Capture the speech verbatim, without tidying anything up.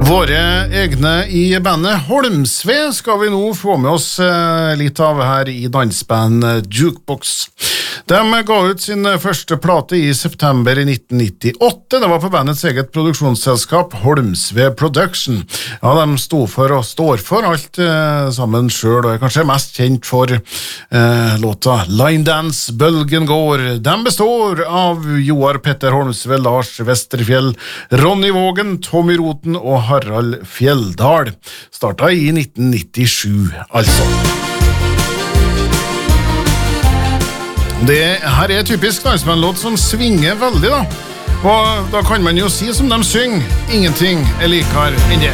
Våre egne i bandet Holmsve skal vi nå få med oss eh, litt av her i dansband Jukebox. De ga ut sin første plate i september i nitten nittiåtte. Det var på bandets eget produksjonsselskap Holmsve Production. Ja, de stod for og står for alt eh, sammen selv, og er kanskje mest kjent for eh, låta Line Dance, Bølgen går. De består av Joar Petter Holmsve, Lars Vesterfjell, Ronny Vågen, Tommy Roten og Harald Fjelldal. Startet i nitten nittisju, altså. Det her er typisk dansbandlåt som svinger veldig da. Og da kan man jo si som de synger, ingenting er likere enn det.